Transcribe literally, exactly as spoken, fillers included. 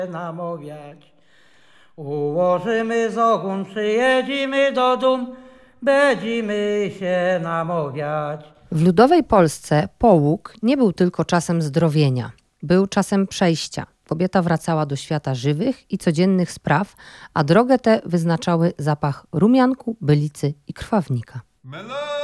namawiać. Ułożymy z ogun, przyjedziemy do dum, będziemy się namawiać. W ludowej Polsce połóg nie był tylko czasem zdrowienia, był czasem przejścia. Kobieta wracała do świata żywych i codziennych spraw, a drogę tę wyznaczały zapach rumianku, bylicy i krwawnika.